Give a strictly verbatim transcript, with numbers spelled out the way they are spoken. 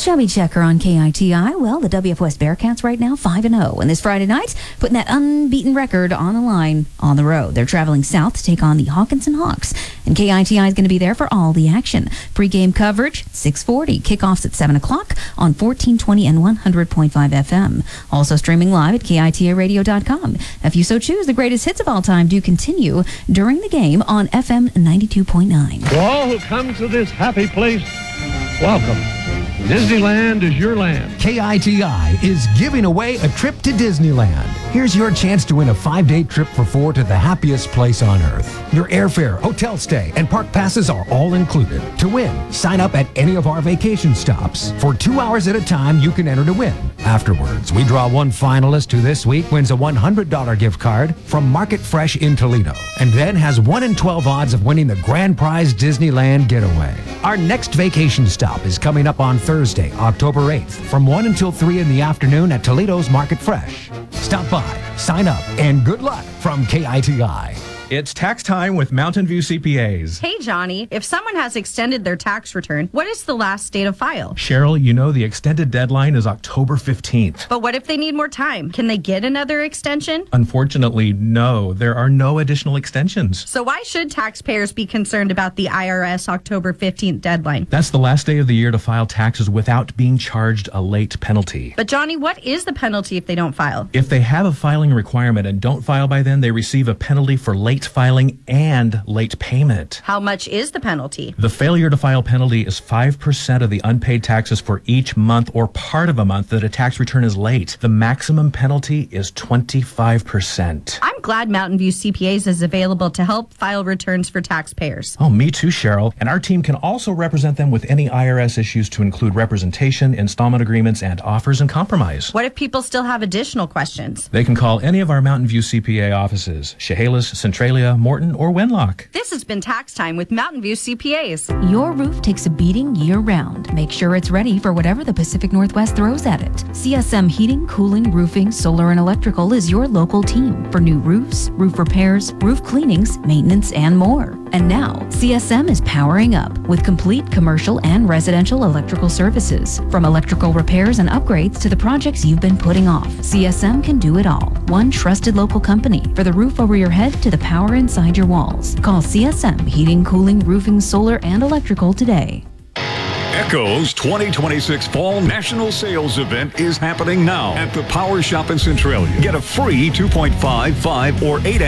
Chubby Checker on K I T I. Well, the W F West Bearcats right now five and oh. And this Friday night, putting that unbeaten record on the line on the road. They're traveling south to take on the Hawkinson Hawks. And K I T I is going to be there for all the action. Pre-game coverage, six forty. Kickoffs at seven o'clock on fourteen twenty and one hundred point five F M. Also streaming live at K I T A radio dot com. If you so choose, the greatest hits of all time do continue during the game on F M ninety-two point nine. To all who come to this happy place, welcome. Disneyland is your land. K I T I is giving away a trip to Disneyland. Here's your chance to win a five-day trip for four to the happiest place on earth. Your airfare, hotel stay, and park passes are all included. To win, sign up at any of our vacation stops. For two hours at a time, you can enter to win. Afterwards, we draw one finalist who this week wins a one hundred dollars gift card from Market Fresh in Toledo, and then has one in twelve odds of winning the grand prize Disneyland getaway. Our next vacation stop is coming up on Thursday, October eighth, from one until three in the afternoon at Toledo's Market Fresh. Stop by, sign up, and good luck from K I T I. It's tax time with Mountain View C P As. Hey, Johnny, if someone has extended their tax return, what is the last date of file? Cheryl, you know the extended deadline is October fifteenth. But what if they need more time? Can they get another extension? Unfortunately, no. There are no additional extensions. So why should taxpayers be concerned about the I R S October fifteenth deadline? That's the last day of the year to file taxes without being charged a late penalty. But, Johnny, what is the penalty if they don't file? If they have a filing requirement and don't file by then, they receive a penalty for late filing and late payment. How much is the penalty? The failure to file penalty is five percent of the unpaid taxes for each month or part of a month that a tax return is late. The maximum penalty is twenty-five percent. I'm glad Mountain View C P As is available to help file returns for taxpayers. Oh, me too, Cheryl. And our team can also represent them with any I R S issues to include representation, installment agreements, and offers and compromise. What if people still have additional questions? They can call any of our Mountain View C P A offices, Chehalis, Centralia, Morton, or Wenlock. This has been Tax Time with Mountain View C P As. Your roof takes a beating year-round. Make sure it's ready for whatever the Pacific Northwest throws at it. C S M Heating, Cooling, Roofing, Solar, and Electrical is your local team for new roofs, roof repairs, roof cleanings, maintenance, and more. And now, C S M is powering up with complete commercial and residential electrical services. From electrical repairs and upgrades to the projects you've been putting off, C S M can do it all. One trusted local company for the roof over your head to the power inside your walls. Call C S M Heating, Cooling, Roofing, Solar, and Electrical today. Echo's twenty twenty-six Fall National Sales Event is happening now at the Power Shop in Centralia. Get a free two point five, five, or eight